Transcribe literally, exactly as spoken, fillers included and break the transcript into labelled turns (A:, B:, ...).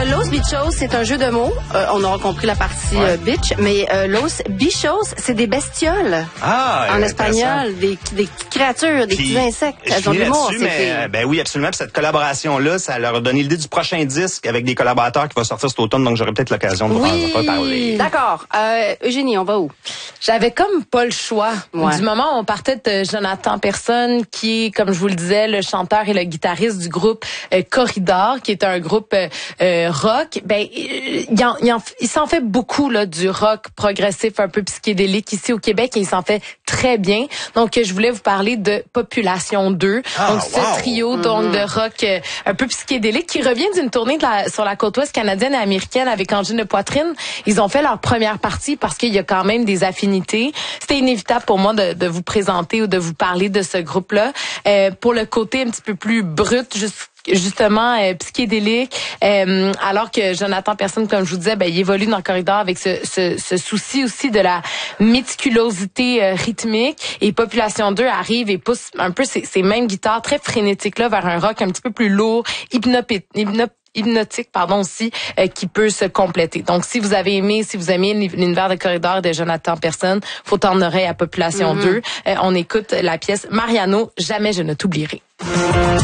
A: Los Bichos, c'est un jeu de mots. Euh, on aura compris la partie ouais. euh, bitch, mais euh, Los Bichos, c'est des bestioles.
B: Ah,
A: en espagnol, des, des créatures, des Puis, petits insectes. Elles ont des mots.
B: Mais, ben oui, absolument. Puis cette collaboration-là, ça leur a donné l'idée du prochain disque avec des collaborateurs qui va sortir cet automne, donc j'aurai peut-être l'occasion de vous
A: oui.
B: en reparler.
A: D'accord. Euh, Eugénie, on va où?
C: J'avais comme pas le choix. Ouais. Du moment où on partait de Jonathan Personne, qui est, comme je vous le disais, le chanteur et le guitariste du groupe euh, Corridor, qui est un groupe euh, euh, rock, ben il, en, il, en, il s'en fait beaucoup là du rock progressif un peu psychédélique ici au Québec et il s'en fait très bien. Donc je voulais vous parler de Population deux, ah, donc ce wow. trio donc mm-hmm. de rock euh, un peu psychédélique qui revient d'une tournée de la, sur la côte ouest canadienne et américaine avec Angine de Poitrine. Ils ont fait leur première partie parce qu'il y a quand même des affinités. C'était inévitable pour moi de, de vous présenter ou de vous parler de ce groupe-là. Euh, pour le côté un petit peu plus brut, juste justement euh, psychédélique, euh, alors que Jonathan Personne, comme je vous disais, ben, il évolue dans le corridor avec ce, ce, ce souci aussi de la méticulosité euh, rythmique. Et Population deux arrive et pousse un peu ces, ces mêmes guitares très frénétiques-là vers un rock un petit peu plus lourd, hypnopé, hypnop hypnotique, pardon, aussi, euh, qui peut se compléter. Donc, si vous avez aimé, si vous aimez l'univers de Corridor de Jonathan Personne, faut tendre l'oreille à Population mm-hmm. deux. Euh, on écoute la pièce Mariano, Jamais je ne t'oublierai.